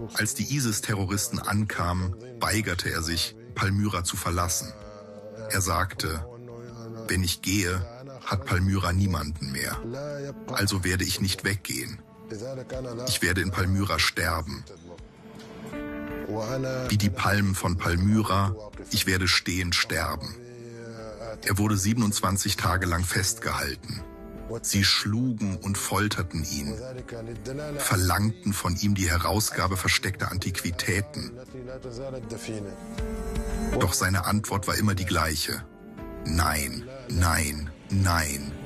Als die ISIS-Terroristen ankamen, weigerte er sich, Palmyra zu verlassen. Er sagte, wenn ich gehe, hat Palmyra niemanden mehr. Also werde ich nicht weggehen. Ich werde in Palmyra sterben. Wie die Palmen von Palmyra, ich werde stehend sterben. Er wurde 27 Tage lang festgehalten. Sie schlugen und folterten ihn, verlangten von ihm die Herausgabe versteckter Antiquitäten. Doch seine Antwort war immer die gleiche. Nein, nein, nein.